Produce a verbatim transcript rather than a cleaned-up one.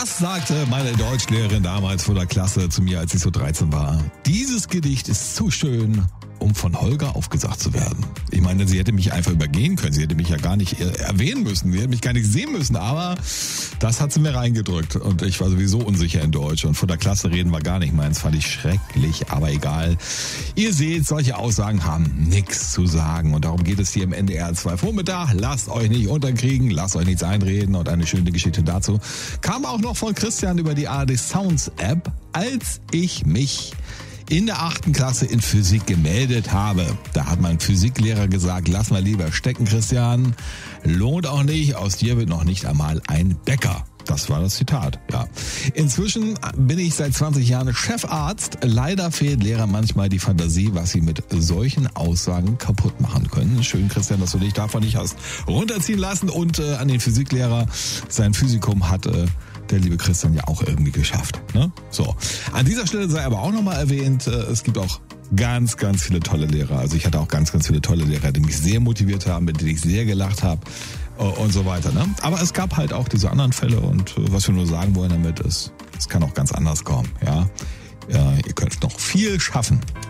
Das sagte meine Deutschlehrerin damals vor der Klasse zu mir, als ich so dreizehn war. Dieses Gedicht ist zu schön, um von Holger aufgesagt zu werden. Ich meine, sie hätte mich einfach übergehen können. Sie hätte mich ja gar nicht erwähnen müssen. Sie hätte mich gar nicht sehen müssen. Aber das hat sie mir reingedrückt. Und ich war sowieso unsicher in Deutsch. Und vor der Klasse reden war gar nicht meins. Fand ich schrecklich, aber egal. Ihr seht, solche Aussagen haben nichts zu sagen. Und darum geht es hier im N D R zwei Vormittag. Lasst euch nicht unterkriegen. Lasst euch nichts einreden. Und eine schöne Geschichte dazu kam auch noch von Christian über die A R D Sounds App, als ich mich in der achten Klasse in Physik gemeldet habe. Da hat mein Physiklehrer gesagt, lass mal lieber stecken, Christian. Lohnt auch nicht, aus dir wird noch nicht einmal ein Bäcker. Das war das Zitat, ja. Inzwischen bin ich seit zwanzig Jahren Chefarzt. Leider fehlt Lehrern manchmal die Fantasie, was sie mit solchen Aussagen kaputt machen können. Schön, Christian, dass du dich davon nicht hast runterziehen lassen. Und äh, an den Physiklehrer, sein Physikum hat äh, der liebe Christian ja auch irgendwie geschafft. Ne? So. An dieser Stelle sei aber auch nochmal erwähnt, äh, es gibt auch ganz, ganz viele tolle Lehrer. Also ich hatte auch ganz, ganz viele tolle Lehrer, die mich sehr motiviert haben, mit denen ich sehr gelacht habe und so weiter. Ne? Aber es gab halt auch diese anderen Fälle und was wir nur sagen wollen damit ist, es kann auch ganz anders kommen. Ja, ja, ihr könnt noch viel schaffen.